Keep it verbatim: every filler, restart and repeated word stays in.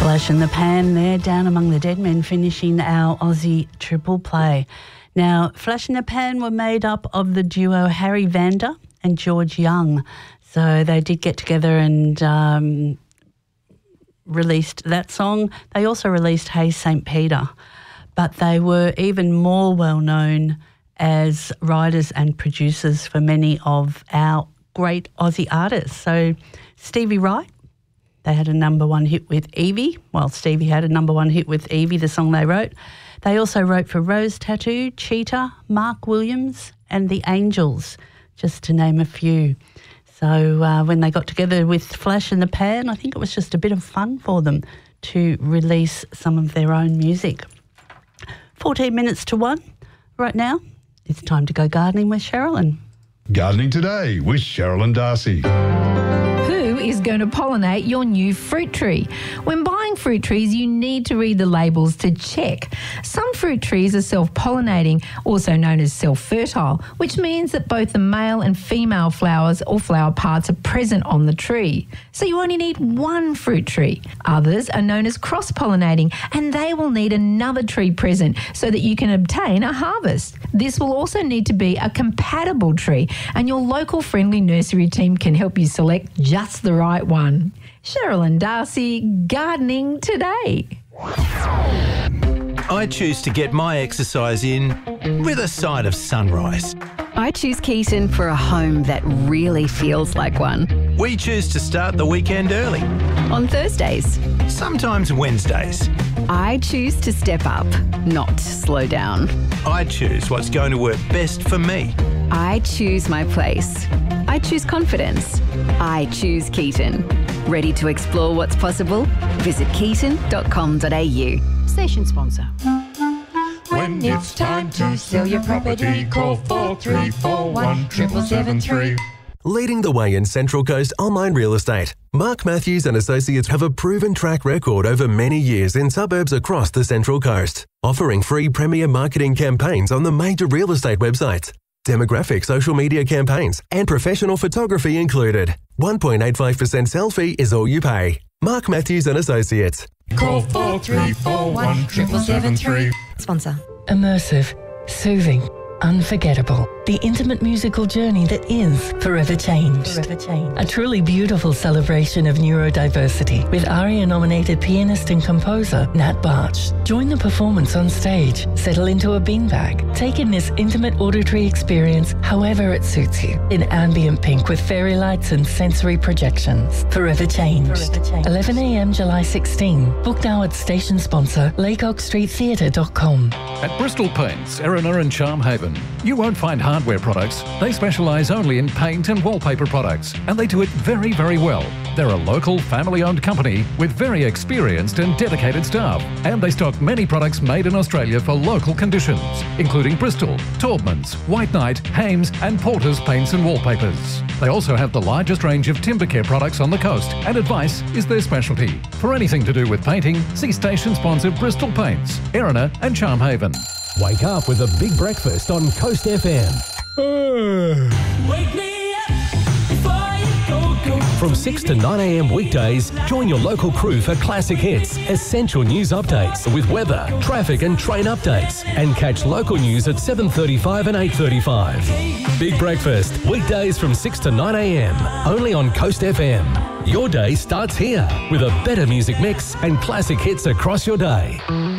Flash in the Pan there, Down Among the Dead Men, finishing our Aussie triple play. Now, Flash in the Pan were made up of the duo Harry Vanda and George Young. So they did get together and um, released that song. They also released Hey Saint Peter, but they were even more well known as writers and producers for many of our great Aussie artists. So Stevie Wright, they had a number one hit with Evie. Well, Stevie had a number one hit with Evie, the song they wrote. They also wrote for Rose Tattoo, Cheetah, Mark Williams and The Angels, just to name a few. So uh, when they got together with Flash in the Pan, I think it was just a bit of fun for them to release some of their own music. fourteen minutes to one right now. It's time to go gardening with Sherilyn. Gardening Today with Sherilyn Darcy. Who is going to pollinate your new fruit tree? When buying fruit trees, you need to read the labels to check. Some fruit trees are self-pollinating, also known as self-fertile, which means that both the male and female flowers or flower parts are present on the tree. So you only need one fruit tree. Others are known as cross-pollinating, and they will need another tree present so that you can obtain a harvest. This will also need to be a compatible tree, and your local friendly nursery team can help you select just the right one. Sherilyn Darcy, Gardening Today. I choose to get my exercise in with a side of sunrise. I choose Keaton for a home that really feels like one. We choose to start the weekend early. On Thursdays. Sometimes Wednesdays. I choose to step up, not slow down. I choose what's going to work best for me. I choose my place. I choose confidence. I choose Keaton. Ready to explore what's possible? Visit keaton dot com dot a u. Station sponsor. When it's time to sell your property, call four three four one, seven seven three. Leading the way in Central Coast online real estate, Mark Matthews and Associates have a proven track record over many years in suburbs across the Central Coast, offering free premier marketing campaigns on the major real estate websites, demographic social media campaigns, and professional photography included. one point eight five percent sell fee is all you pay. Mark Matthews and Associates. Call four three four one, seven seven three. Sponsor. Immersive, soothing, unforgettable. The intimate musical journey that is Forever Changed. Forever Changed. A truly beautiful celebration of neurodiversity with ARIA-nominated pianist and composer Nat Barch. Join the performance on stage, settle into a beanbag, take in this intimate auditory experience however it suits you. In ambient pink with fairy lights and sensory projections. Forever Changed. Forever Changed. eleven a m July sixteenth. Book now at station sponsor laycock street theatre dot com. At Bristol Paints, Erina and Charmhaven, you won't find hardware products. They specialise only in paint and wallpaper products, and they do it very, very well. They're a local, family-owned company with very experienced and dedicated staff, and they stock many products made in Australia for local conditions, including Bristol, Taubmans, White Knight, Hames and Porter's paints and wallpapers. They also have the largest range of timber care products on the coast, and advice is their specialty. For anything to do with painting, see station sponsor Bristol Paints, Erina and Charmhaven. Wake up with a big breakfast on Coast F M. Wake me up before you go, go. From six to nine a m weekdays, join your local crew for classic hits, essential news updates with weather, traffic and train updates, and catch local news at seven thirty-five and eight thirty-five. Big breakfast, weekdays from six to nine a m, only on Coast F M. Your day starts here with a better music mix and classic hits across your day.